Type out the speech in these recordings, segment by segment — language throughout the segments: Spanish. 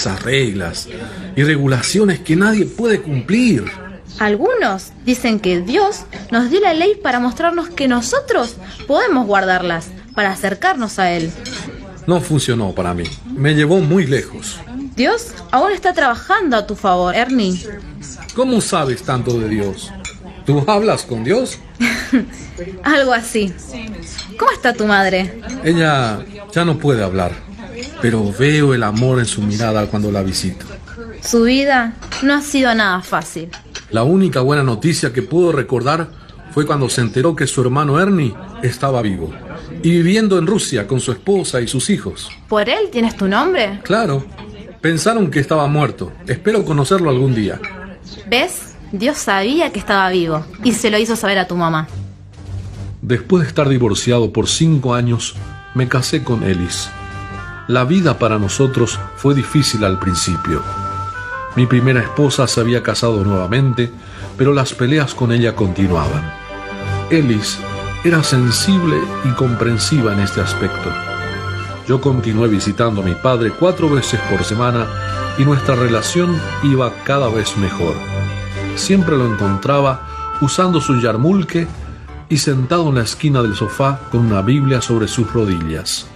esas reglas y regulaciones que nadie puede cumplir. Algunos dicen que Dios nos dio la ley para mostrarnos que nosotros podemos guardarlas, para acercarnos a Él. No funcionó para mí. Me llevó muy lejos. Dios aún está trabajando a tu favor, Ernie. ¿Cómo sabes tanto de Dios? ¿Tú hablas con Dios? Algo así. ¿Cómo está tu madre? Ella ya no puede hablar, pero veo el amor en su mirada cuando la visito. Su vida no ha sido nada fácil. La única buena noticia que pudo recordar fue cuando se enteró que su hermano Ernie estaba vivo y viviendo en Rusia con su esposa y sus hijos. ¿Por él tienes tu nombre? Claro, pensaron que estaba muerto. Espero conocerlo algún día. ¿Ves? Dios sabía que estaba vivo y se lo hizo saber a tu mamá. Después de estar divorciado por 5 años, me casé con Elis. La vida para nosotros fue difícil al principio. Mi primera esposa se había casado nuevamente, pero las peleas con ella continuaban. Elis era sensible y comprensiva en este aspecto. Yo continué visitando a mi padre 4 veces por semana y nuestra relación iba cada vez mejor. Siempre lo encontraba usando su yarmulke y sentado en la esquina del sofá con una Biblia sobre sus rodillas.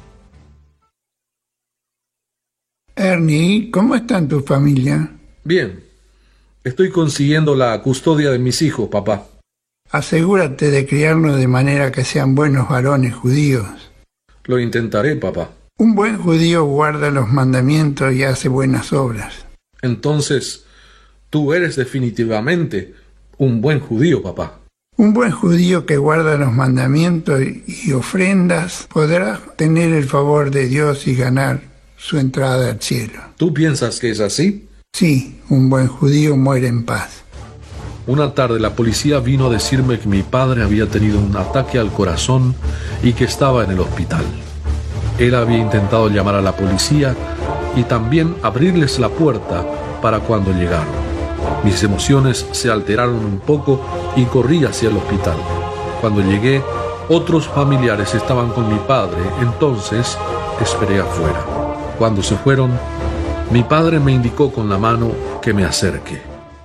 Ernie, ¿cómo está en tu familia? Bien. Estoy consiguiendo la custodia de mis hijos, papá. Asegúrate de criarlos de manera que sean buenos varones judíos. Lo intentaré, papá. Un buen judío guarda los mandamientos y hace buenas obras. Entonces, tú eres definitivamente un buen judío, papá. Un buen judío que guarda los mandamientos y ofrendas podrá tener el favor de Dios y ganar su entrada al cielo. ¿Tú piensas que es así? Sí, un buen judío muere en paz. Una tarde la policía vino a decirme que mi padre había tenido un ataque al corazón y que estaba en el hospital. Él había intentado llamar a la policía y también abrirles la puerta para cuando llegaron. Mis emociones se alteraron un poco y corrí hacia el hospital. Cuando llegué, otros familiares estaban con mi padre, entonces esperé afuera. Cuando se fueron, mi padre me indicó con la mano que me acerque.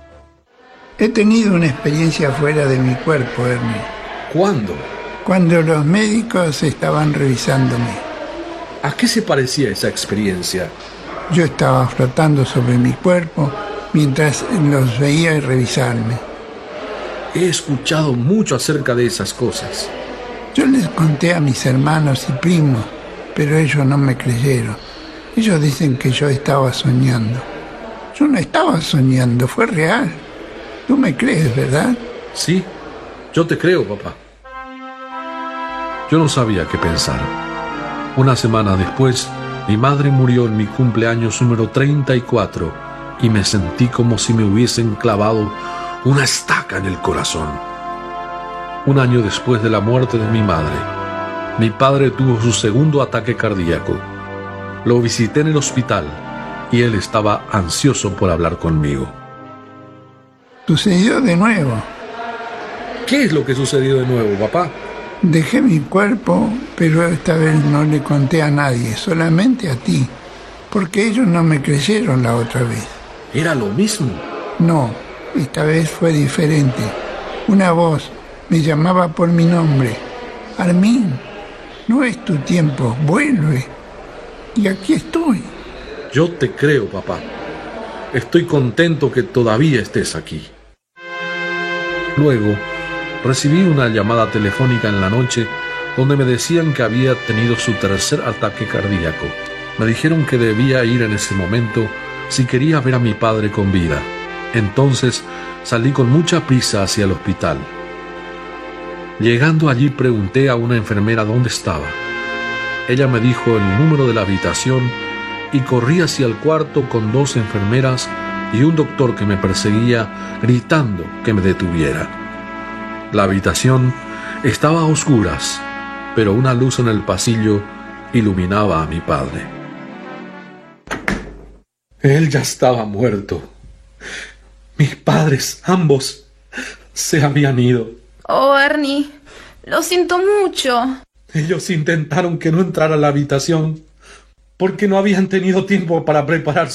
He tenido una experiencia fuera de mi cuerpo, Ernie. ¿Cuándo? Cuando los médicos estaban revisándome. ¿A qué se parecía esa experiencia? Yo estaba flotando sobre mi cuerpo mientras los veía revisarme. He escuchado mucho acerca de esas cosas. Yo les conté a mis hermanos y primos, pero ellos no me creyeron. Ellos dicen que yo estaba soñando. Yo no estaba soñando, fue real. Tú me crees, ¿verdad? Sí, yo te creo, papá. Yo no sabía qué pensar. Una semana después, mi madre murió en mi cumpleaños número 34 y me sentí como si me hubiesen clavado una estaca en el corazón. Un año después de la muerte de mi madre, mi padre tuvo su segundo ataque cardíaco. Lo visité en el hospital y él estaba ansioso por hablar conmigo. Sucedió de nuevo. ¿Qué es lo que sucedió de nuevo, papá? Dejé mi cuerpo, pero esta vez no le conté a nadie, solamente a ti, porque ellos no me creyeron la otra vez. ¿Era lo mismo? No, esta vez fue diferente. Una voz me llamaba por mi nombre. Armin, no es tu tiempo, vuelve. Y aquí estoy. Yo te creo, papá. Estoy contento que todavía estés aquí. Luego, recibí una llamada telefónica en la noche donde me decían que había tenido su tercer ataque cardíaco. Me dijeron que debía ir en ese momento si quería ver a mi padre con vida. Entonces salí con mucha prisa hacia el hospital. Llegando allí pregunté a una enfermera dónde estaba. Ella me dijo el número de la habitación y corrí hacia el cuarto con 2 enfermeras y un doctor que me perseguía gritando que me detuviera. La habitación estaba a oscuras, pero una luz en el pasillo iluminaba a mi padre. Él ya estaba muerto. Mis padres, ambos, se habían ido. Oh, Ernie, lo siento mucho. Ellos intentaron que no entrara a la habitación porque no habían tenido tiempo para preparar